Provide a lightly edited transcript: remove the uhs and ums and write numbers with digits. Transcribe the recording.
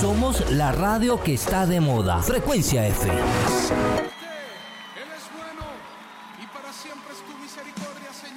Somos la radio que está de moda. Frecuencia F. Él es bueno y para siempre es tu misericordia, Señor.